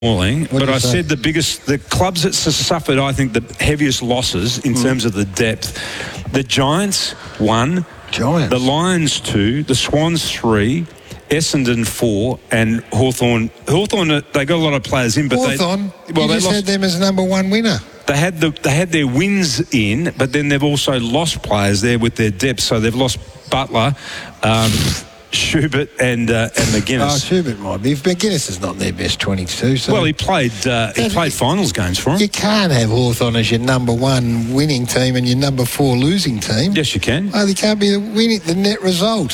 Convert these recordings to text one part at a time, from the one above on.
But I said the clubs that suffered, I think, the heaviest losses in terms of the depth. The Giants, 1. The Lions, 2. The Swans, 3. Essendon, 4. And Hawthorn, they got a lot of players in, but you just had them as number 1 winner. They had their wins in, but then they've also lost players there with their depth. So they've lost Butler, Schubert and McGuinness. Oh, Schubert might be. McGuinness is not their best 22. So well, he played finals games for them. You can't have Hawthorn as your number 1 winning team and your number 4 losing team. Yes, you can. Oh, they can't be the net result.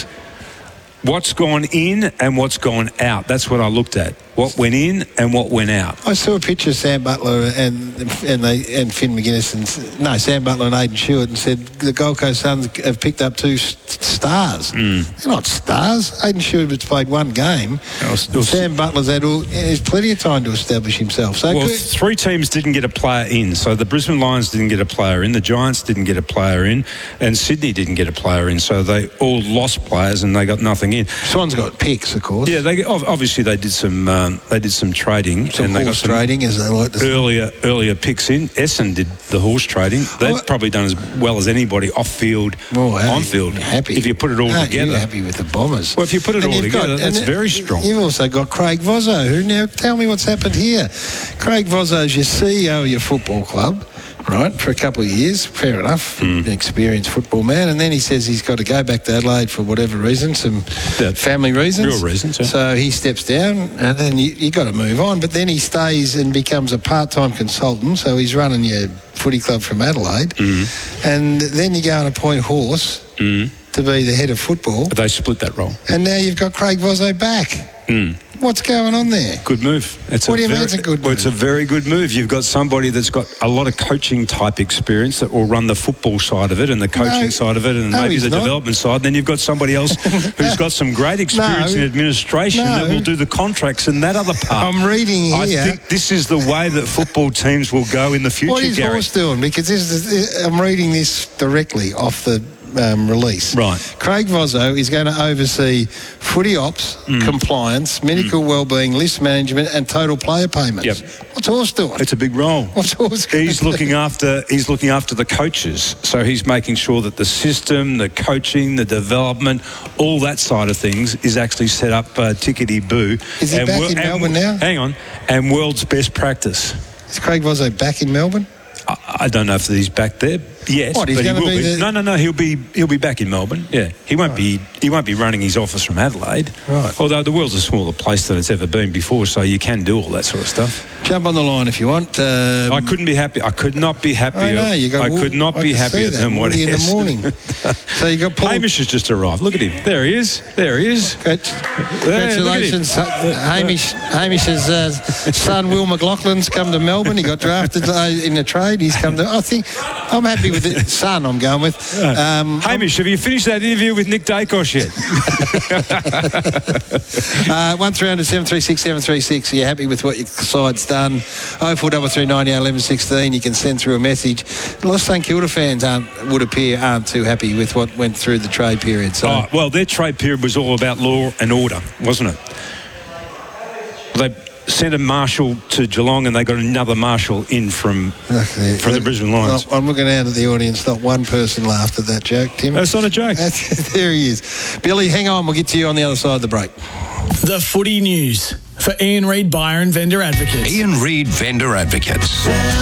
What's gone in and what's gone out. That's what I looked at. What went in and what went out. I saw a picture of Sam Butler and Finn McGuinness Sam Butler and Aidan Stewart and said the Gold Coast Suns have picked up 2 stars. They're not stars. Aidan Stewart's played 1 game. Sam Butler's had plenty of time to establish himself. So 3 teams didn't get a player in. So the Brisbane Lions didn't get a player in, the Giants didn't get a player in, and Sydney didn't get a player in. So they all lost players and they got nothing in. Swans got picks, of course. Yeah, obviously they did some trading. Some horse trading, as they like to say. Earlier picks in. Essendon did the horse trading. They've probably done as well as anybody off-field, on-field. Happy. If you put it all together. You're happy with the Bombers. Well, if you put it all together, that's very strong. You've also got Craig Vozzo, now tell me what's happened here. Craig Vozzo's your CEO of your football club, right, for a couple of years. Fair enough. An experienced football man. And then he says he's got to go back to Adelaide for whatever reason, some family reasons. Real reasons, yeah. So he steps down and then you got to move on. But then he stays and becomes a part-time consultant. So he's running your footy club from Adelaide. And then you go and appoint Horse to be the head of football. But they split that role. And now you've got Craig Vozzo back. What's going on there? Good move. What do you mean it's a good move? Well, it's a very good move. You've got somebody that's got a lot of coaching type experience that will run the football side of it and the coaching side of it and maybe the development side. Then you've got somebody else who's got some great experience in administration that will do the contracts and that other part. I'm reading here. I think this is the way that football teams will go in the future, What is Horse doing? Because I'm reading this directly off the release. Right. Craig Vozzo is going to oversee footy ops, compliance, medical wellbeing, list management, and total player payments. Yep. What's Horse doing? It's a big role. What's Horse He's looking after the coaches. So he's making sure that the system, the coaching, the development, all that side of things is actually set up tickety-boo. Is he back in Melbourne now? Hang on. And world's best practice. Is Craig Vozzo back in Melbourne? I don't know if he's back there. Yes, but he will be. No. He'll be back in Melbourne. Yeah, he won't be running his office from Adelaide. Right. Although the world's a smaller place than it's ever been before, so you can do all that sort of stuff. Jump on the line if you want. I couldn't be happy. I could not be happier. I could not be happier than what he is. In the morning. So you got Paul. Hamish has just arrived. Look at him. There he is. Congratulations, Hamish's son Will McLaughlin's come to Melbourne. He got drafted in the trade. He's come to. I'm happy with it. Son, I'm going with. Hamish, have you finished that interview with Nick Dacos yet? 1300 736 736. Are you happy with what your side's done? 0433 90 11 16. You can send through a message. A lot of St Kilda fans aren't too happy with what went through the trade period. So. Well, their trade period was all about law and order, wasn't it? They sent a marshal to Geelong and they got another marshal in from the Brisbane Lions. I'm looking out at the audience. Not one person laughed at that joke, Tim. That's not a joke. There he is. Billy, hang on. We'll get to you on the other side of the break. The Footy News for Ian Reid Byron Vendor Advocates. Ian Reid Vendor Advocates.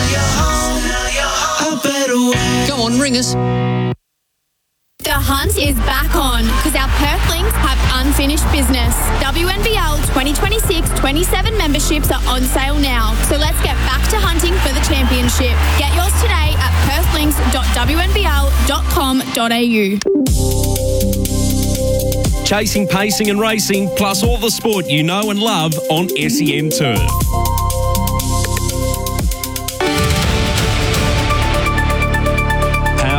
Go on, ring us. The hunt is back on because our Perthlings have unfinished business. WNBL 2026-27 memberships are on sale now. So let's get back to hunting for the championship. Get yours today at perthlings.wnbl.com.au. Chasing, pacing and racing, plus all the sport you know and love on SEN Turf.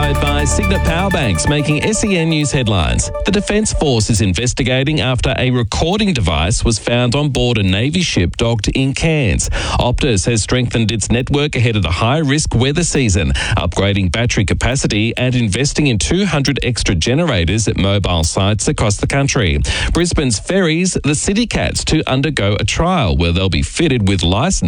powered by Signet Power Banks, making SEN News headlines. The Defence Force is investigating after a recording device was found on board a Navy ship docked in Cairns. Optus has strengthened its network ahead of the high-risk weather season, upgrading battery capacity and investing in 200 extra generators at mobile sites across the country. Brisbane's ferries, the City Cats, to undergo a trial where they'll be fitted with licensed